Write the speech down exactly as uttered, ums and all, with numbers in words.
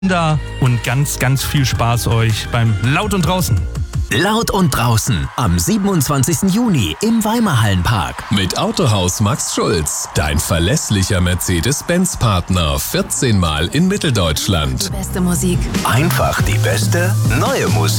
Da und ganz, ganz viel Spaß euch beim Laut und Draußen. Laut und Draußen am siebenundzwanzigsten Juni im Weimarhallenpark. Mit Autohaus Max Schulz, dein verlässlicher Mercedes-Benz-Partner, vierzehn Mal in Mitteldeutschland. Die beste Musik. Einfach die beste neue Musik.